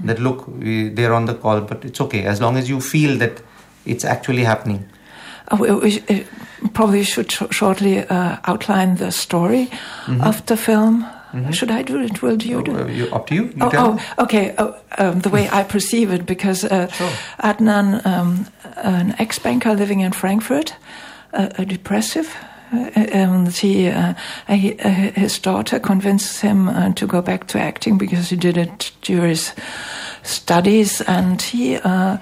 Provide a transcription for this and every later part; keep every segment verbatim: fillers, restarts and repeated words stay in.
that, look, we, they're on the call, but it's okay, as long as you feel that it's actually happening. Uh, we, we uh, probably should sh- shortly uh, outline the story mm-hmm. of the film. Mm-hmm. Should I do it? Will you do it? Uh, you, up to you. you oh, oh, okay. Oh, um, the way I perceive it, because uh, sure. Adnan, um, an ex-banker living in Frankfurt, uh, a depressive, uh, um, he, uh, he, uh, his daughter convinces him uh, to go back to acting because he did it during his studies, and he uh,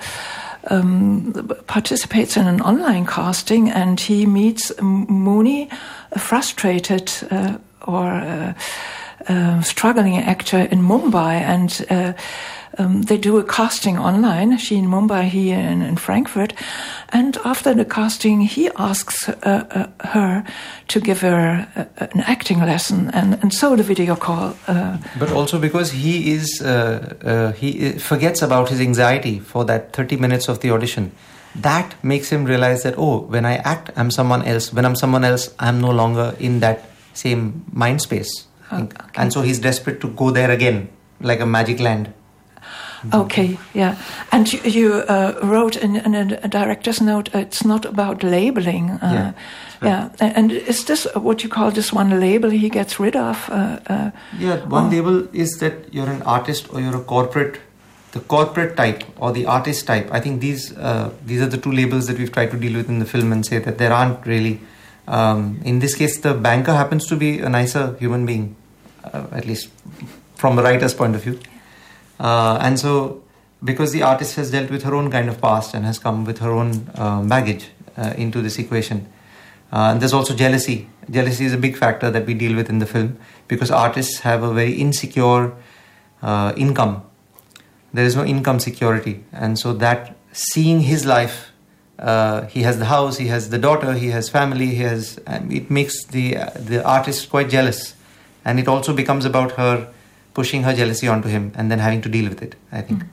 um, participates in an online casting, and he meets Mooney, a frustrated uh, or uh, uh, struggling actor in Mumbai, and uh, um, they do a casting online, she in Mumbai, he in, in Frankfurt, and after the casting he asks uh, uh, her to give her uh, an acting lesson, and, and so the video call. Uh, but also because he is uh, uh, he forgets about his anxiety for that thirty minutes of the audition. That makes him realize that, oh, when I act, I'm someone else. When I'm someone else, I'm no longer in that same mind space. Okay. And so he's desperate to go there again, like a magic land. Okay, yeah. And you, you uh, wrote in, in a director's note, uh, it's not about labeling. Uh, yeah. yeah. And is this what you call this one label he gets rid of? Uh, uh, yeah, one oh. label is that you're an artist or you're a corporate, the corporate type or the artist type. I think these uh, these are the two labels that we've tried to deal with in the film and say that there aren't really. Um, in this case, the banker happens to be a nicer human being, uh, at least from the writer's point of view. Uh, and so, because the artist has dealt with her own kind of past and has come with her own uh, baggage uh, into this equation. Uh, and there's also jealousy. Jealousy is a big factor that we deal with in the film, because artists have a very insecure uh, income. There is no income security. And so that seeing his life, uh, he has the house, he has the daughter, he has family, he has, and it makes the uh, the artist quite jealous. And it also becomes about her pushing her jealousy onto him and then having to deal with it, I think.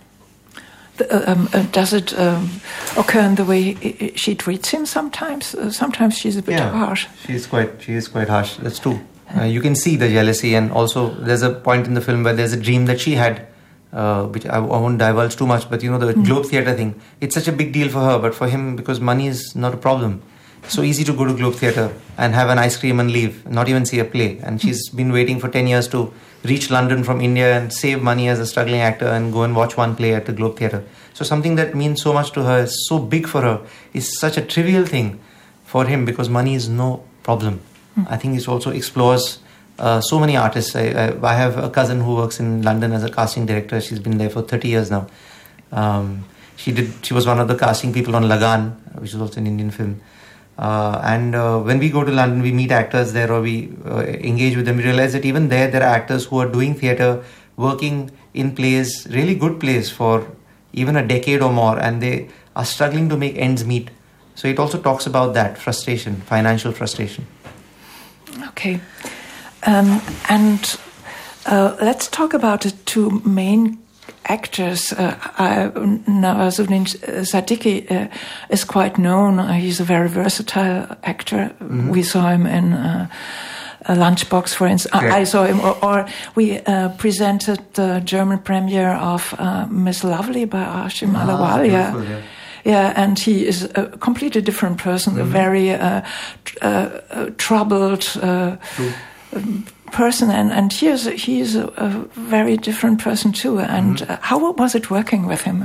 The, um, uh, does it um, occur in the way she treats him sometimes? Uh, sometimes she's a bit yeah, harsh. She's quite, she is quite harsh, that's true. Uh, you can see the jealousy, and also there's a point in the film where there's a dream that she had, uh, which I, I won't divulge too much, but you know, the mm. Globe Theatre thing, it's such a big deal for her, but for him, because money is not a problem. So easy to go to Globe Theatre and have an ice cream and leave, not even see a play. And she's been waiting for ten years to reach London from India and save money as a struggling actor and go and watch one play at the Globe Theatre. So something that means so much to her, is so big for her, is such a trivial thing for him, because money is no problem. Mm. I think it also explores uh, so many artists. I, I, I have a cousin who works in London as a casting director. She's been there for thirty years now. Um, she did. She was one of the casting people on Lagan, which is also an Indian film. Uh, and uh, when we go to London, we meet actors there, or we uh, engage with them. We realize that even there, there are actors who are doing theatre, working in plays, really good plays for even a decade or more, and they are struggling to make ends meet. So it also talks about that frustration, financial frustration. Okay. Um, and uh, let's talk about the two main actors. Uh, Nawazuddin Siddiqui uh, is quite known. Uh, he's a very versatile actor. Mm-hmm. We saw him in uh, a Lunchbox, for instance. I, I saw him, or, or we uh, presented the German premiere of uh, Miss Lovely by Ashim ah, Ahluwalia. Yeah. Yeah, and he is a completely different person, mm-hmm. a very uh, tr- uh, troubled uh, person, and, and he is, he is a, a very different person too. And mm-hmm. uh, how was it working with him?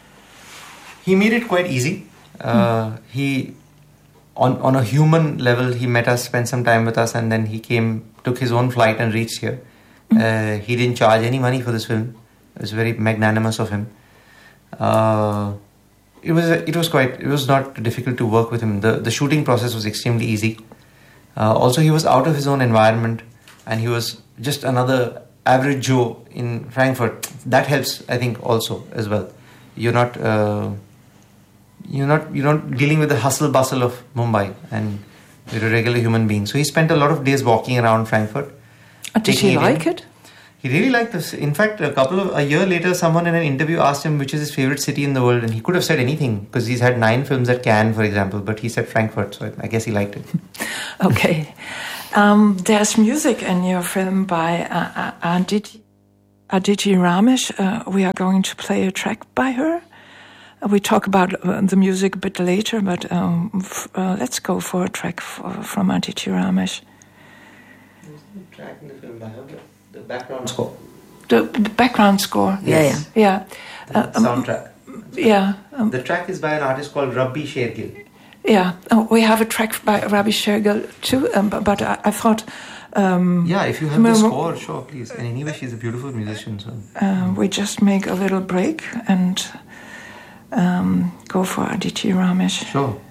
He made it quite easy. Uh, mm. He, on on a human level, he met us, spent some time with us, and then he came, took his own flight and reached here. Mm. Uh, he didn't charge any money for this film. It was very magnanimous of him. Uh, It was it was quite it was not difficult to work with him. The the shooting process was extremely easy. Uh, also, he was out of his own environment, and he was just another average Joe in Frankfurt. That helps, I think, also as well. You're not uh, you're not you're not dealing with the hustle bustle of Mumbai, and you're a regular human being. So he spent a lot of days walking around Frankfurt. Uh, did he like it? He really liked this. In fact, a couple of a year later, someone in an interview asked him which is his favorite city in the world, and he could have said anything because he's had nine films at Cannes, for example. But he said Frankfurt, so I guess he liked it. Okay, um, there's music in your film by uh, uh, Aditya Aditi Ramesh, uh, we are going to play a track by her. Uh, we talk about uh, the music a bit later, but um, f- uh, let's go for a track for, from Aditi Ramesh. There's no track in the film by her, but the background score. The, the background score. Yes. Yeah, yeah. The uh, soundtrack. Um, yeah. Um, the track is by an artist called Rabbi Shergill. Yeah, oh, we have a track by Rabbi Shergill too, um, but, but I, I thought... Um, yeah, if you have the score, sure, please. And anyway, she's a beautiful musician. So uh, we just make a little break and um, go for Aditi Ramesh. Sure.